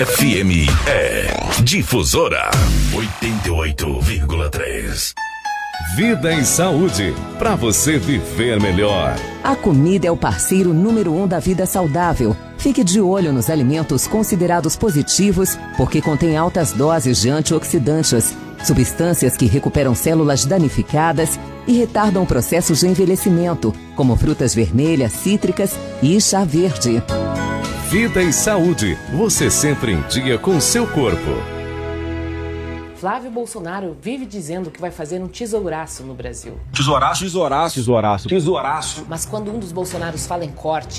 FM é Difusora 88,3. Vida e saúde, para você viver melhor. A comida é o parceiro número 1 da vida saudável. Fique de olho nos alimentos considerados positivos, porque contém altas doses de antioxidantes, substâncias que recuperam células danificadas e retardam processos de envelhecimento, como frutas vermelhas, cítricas e chá verde. Vida e saúde, você sempre em dia com o seu corpo. Flávio Bolsonaro vive dizendo que vai fazer um tesouraço no Brasil. Tesouraço? Tesouraço. Mas quando um dos Bolsonaros fala em corte,